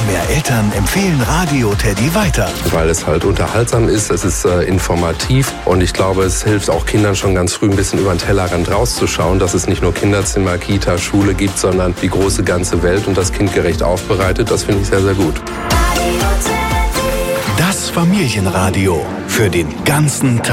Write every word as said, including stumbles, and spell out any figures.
mehr Eltern empfehlen Radio Teddy weiter. Weil es halt unterhaltsam ist, es ist äh, informativ und ich glaube, es hilft auch Kindern schon ganz früh ein bisschen über den Tellerrand rauszuschauen, dass es nicht nur Kinderzimmer, Kita, Schule gibt, sondern die große ganze Welt und das kindgerecht aufbereitet. Das finde ich sehr, sehr gut. Das Familienradio für den ganzen Tag.